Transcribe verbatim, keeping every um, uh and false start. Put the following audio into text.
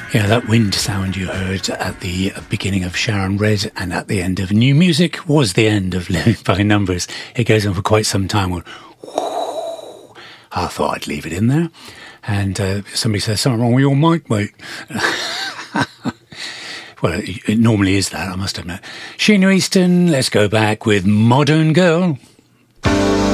Yeah, that wind sound you heard at the beginning of Sharon Red and at the end of New Music was the end of Living by Numbers. It goes on for quite some time. I thought I'd leave it in there. And uh, somebody says, something wrong with your mic, mate. Well, it, it normally is that, I must admit. Sheena Easton, let's go back with Modern Girl.